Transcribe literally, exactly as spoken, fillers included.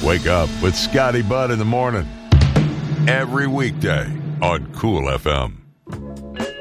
Wake up with Scotty Budd in the morning. Every weekday on Cool F M.